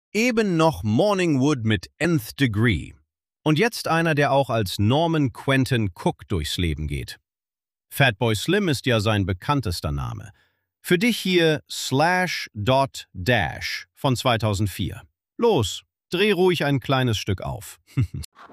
Eben noch Morningwood mit Nth Degree. Und jetzt einer, der auch als Norman Quentin Cook durchs Leben geht. Fatboy Slim ist ja sein bekanntester Name. Für dich hier Slash.Dash von 2004. Los, dreh ruhig ein kleines Stück auf.